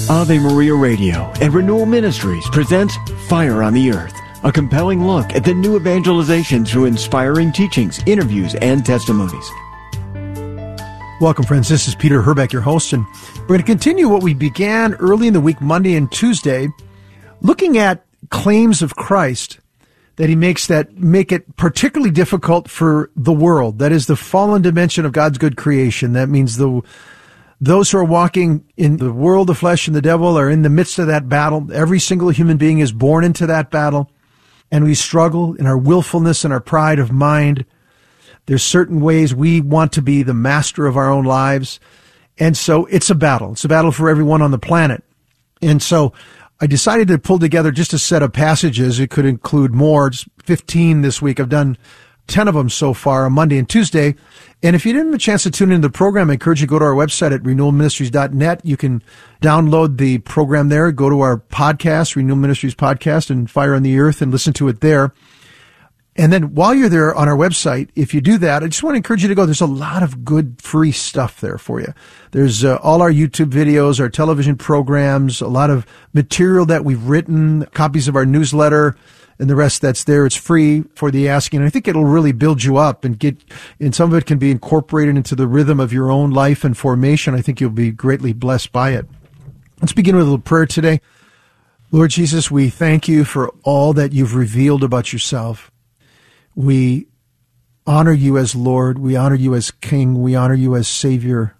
Ave Maria Radio and Renewal Ministries presents Fire on the Earth, a compelling look at the new evangelization through inspiring teachings, interviews, and testimonies. Welcome, friends. This is Peter Herbeck, your host, and we're going to continue what we began early in the week, Monday and Tuesday, looking at claims of Christ that he makes that make it particularly difficult for the world. That is the fallen dimension of God's good creation. That means those who are walking in the world, the flesh, and the devil are in the midst of that battle. Every single human being is born into that battle, and we struggle in our willfulness and our pride of mind. There's certain ways we want to be the master of our own lives, and so it's a battle. It's a battle for everyone on the planet. And so I decided to pull together just a set of passages. It could include more, just 15 this week. I've done 10 of them so far on Monday and Tuesday. And if you didn't have a chance to tune into the program, I encourage you to go to our website at renewalministries.net. You can download the program there, go to our podcast, Renewal Ministries Podcast, and Fire on the Earth, and listen to it there. And then while you're there on our website, if you do that, I just want to encourage you to go. There's a lot of good free stuff there for you. There's all our YouTube videos, our television programs, a lot of material that we've written, copies of our newsletter, and the rest that's there. It's free for the asking. And I think it'll really build you up and some of it can be incorporated into the rhythm of your own life and formation. I think you'll be greatly blessed by it. Let's begin with a little prayer today. Lord Jesus, we thank you for all that you've revealed about yourself. We honor you as Lord. We honor you as King. We honor you as Savior.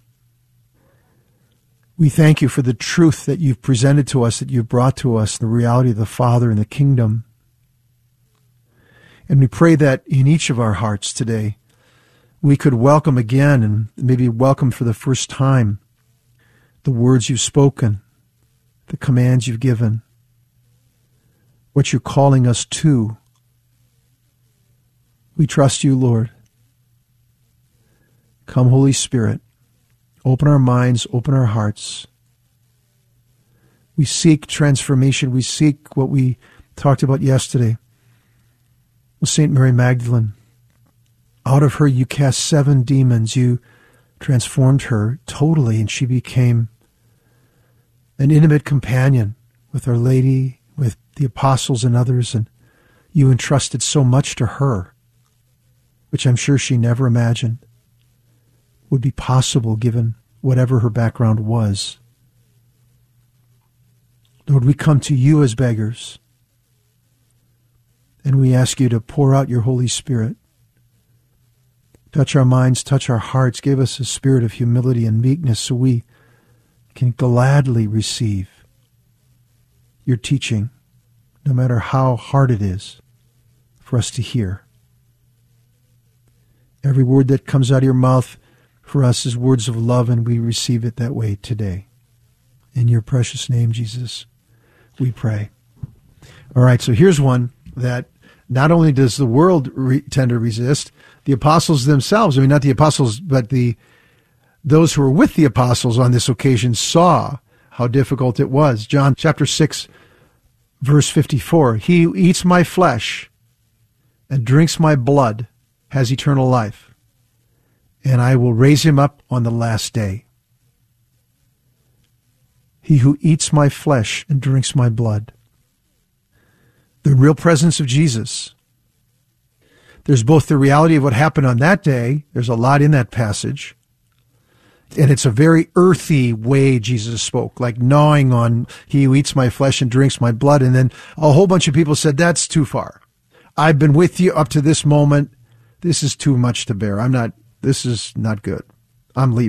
We thank you for the truth that you've presented to us, that you've brought to us, the reality of the Father and the kingdom. And we pray that in each of our hearts today, we could welcome again, and maybe welcome for the first time, the words you've spoken, the commands you've given, what you're calling us to. We trust you, Lord. Come, Holy Spirit. Open our minds, open our hearts. We seek transformation. We seek what we talked about yesterday. St. Mary Magdalene, out of her you cast 7 demons. You transformed her totally, and she became an intimate companion with Our Lady, with the apostles and others, and you entrusted so much to her, which I'm sure she never imagined would be possible given whatever her background was. Lord, we come to you as beggars, and we ask you to pour out your Holy Spirit. Touch our minds, touch our hearts. Give us a spirit of humility and meekness so we can gladly receive your teaching, no matter how hard it is for us to hear. Every word that comes out of your mouth for us is words of love, and we receive it that way today. In your precious name, Jesus, we pray. All right, so here's one that not only does the world tend to resist, the apostles themselves, I mean, not the apostles, but those who were with the apostles on this occasion saw how difficult it was. John chapter 6, verse 54, he who eats my flesh and drinks my blood has eternal life, and I will raise him up on the last day. He who eats my flesh and drinks my blood. The real presence of Jesus. There's both the reality of what happened on that day. There's a lot in that passage. And it's a very earthy way Jesus spoke, like gnawing on he who eats my flesh and drinks my blood. And then a whole bunch of people said, that's too far. I've been with you up to this moment. This is too much to bear. This is not good. I'm leaving.